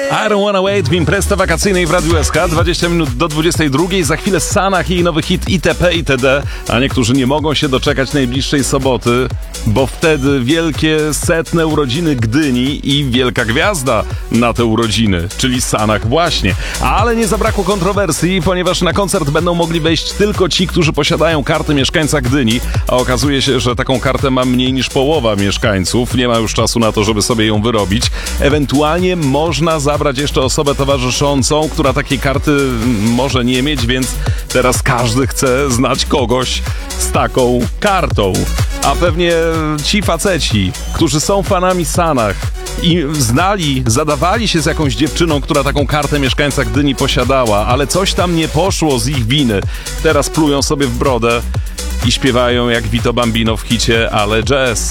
I don't wanna wait w imprezie wakacyjnej w Radiu SK. 20 minut do 22. Za chwilę Sanach i jej nowy hit itp. itd. A niektórzy nie mogą się doczekać najbliższej soboty, bo wtedy wielkie setne urodziny Gdyni i wielka gwiazda na te urodziny, czyli Sanach właśnie. Ale nie zabrakło kontrowersji, ponieważ na koncert będą mogli wejść tylko ci, którzy posiadają kartę mieszkańca Gdyni, a okazuje się, że taką kartę ma mniej niż połowa mieszkańców. Nie ma już czasu na to, żeby sobie ją wyrobić. Ewentualnie można zabrać jeszcze osobę towarzyszącą, która takiej karty może nie mieć, więc teraz każdy chce znać kogoś z taką kartą. A pewnie ci faceci, którzy są fanami Sanach i zadawali się z jakąś dziewczyną, która taką kartę mieszkańca Gdyni posiadała, ale coś tam nie poszło z ich winy, teraz plują sobie w brodę i śpiewają jak Vito Bambino w hicie Ale Jazz.